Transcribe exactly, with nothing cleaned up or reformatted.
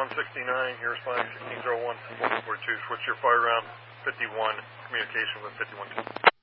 one sixty-nine, you're responding sixteen oh one, four four two. Switch your fire round fifty-one, communication with fifty-one two.